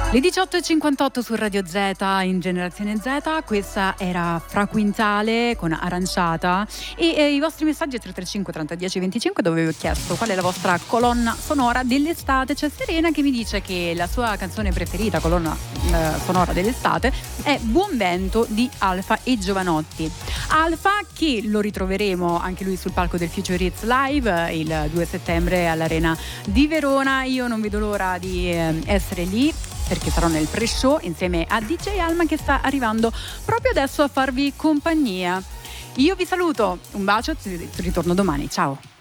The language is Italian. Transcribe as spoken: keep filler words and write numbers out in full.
Le diciotto e cinquantotto su Radio Z in Generazione Z, questa era Fra Quintale con Aranciata e eh, i vostri messaggi tre tre cinque trenta dieci venticinque, dove vi ho chiesto qual è la vostra colonna sonora dell'estate. C'è Serena che mi dice che la sua canzone preferita, colonna eh, sonora dell'estate, è Buon Vento di Alfa e Giovanotti. Alfa, che lo ritroveremo anche lui sul palco del Future Hits Live il due settembre all'Arena di Verona. Io non vedo l'ora di eh, essere lì, perché sarò nel pre-show insieme a D J Alma, che sta arrivando proprio adesso a farvi compagnia. Io vi saluto, un bacio, ritorno domani, ciao.